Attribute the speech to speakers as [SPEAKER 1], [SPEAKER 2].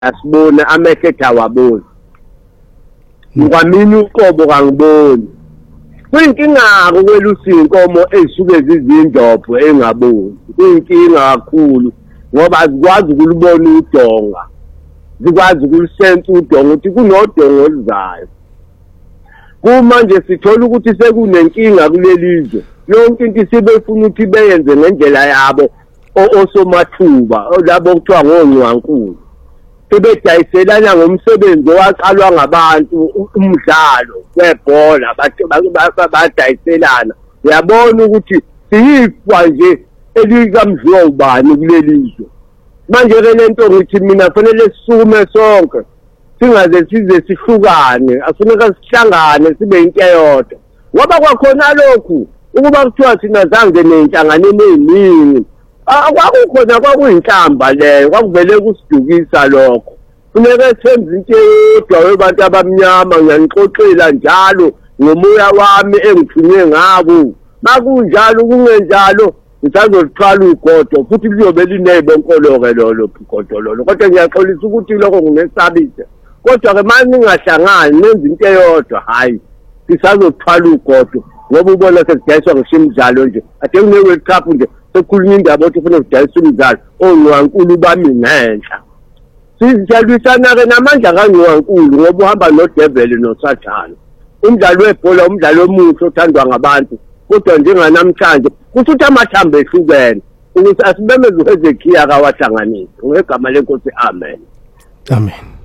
[SPEAKER 1] asibona amehlo awaboni ngwamini uqobo kangiboni kuyinkinga ukwelusa inkomo ezisuke zizindopho engaboni kuyinkinga kakhulu ngoba azikwazi ukulibona udonga zikwazi ukulisensa udonga ukuthi kunodonga oluzayo kumanje sithola ukuthi sekunenkinga kulelizwe yonke into sibefuna ukuthi beyenze ngendlela yabo osomathuba labo kuthiwa ngongwankulu sebedayiselana ngomsebenzi owaqalwa ngabantu umdlalo webhola badayiselana uyabona ukuthi siyifa nje elikamdliwa ubani kulelizwe manje ke lento ngithi mina kufanele sisukume sonke singaze size sihlukane afuneka sihlangane sibe into eyodwa ngoba kwakhona lokhu ukuba kuthiwa thina zange nenhlanganeni eziningi akwakukhona kwakuyinhlamba leyo kwakuvele kusidukisa lokho funeka senze into eyodwa webantu abamnyama ngiyanixoxela njalo ngomoya wami engithunywe ngabo makunjalo kungenjalo ngisazothwala ugodo futhi kuyobe linezibonkolo-ke lolo igodo lolo kodwa ngiyaxolisa ukuthi lokho nginesabise kodwa-ke manje ningahlangani nenze into eyodwa hhayi sisazothwala ugodo ngoba ubona sekudayiswa ngisho imidlalo nje ade kune-World Cup nje sekukhulunywa indaba ukuthi ufuna ukudayisa umdlalo ongwankulu bami ngenhla siyalwisana-ke namandla kangwankulu ngoba uhamba nodeveli nosathane umdlalo webhola umdlalo omuhle othandwa ngabantu kodwa njenganamhlanje kusho ukuthi amathambo ehlukene ukuthi asibemeze uHezekhiya akawahlanganisi ngegama lenkosi amen
[SPEAKER 2] amen.